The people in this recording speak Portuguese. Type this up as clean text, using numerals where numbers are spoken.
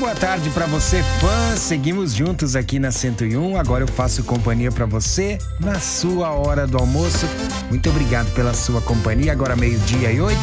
boa tarde pra você, fã. Seguimos juntos aqui na 101. Agora eu faço companhia pra você na sua hora do almoço. Muito obrigado pela sua companhia. Agora 12:08.